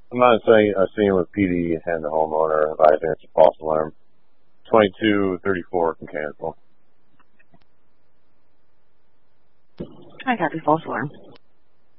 I'm not saying a scene with PD and the homeowner advising it's a false alarm. 2234 can cancel. I got the false alarm.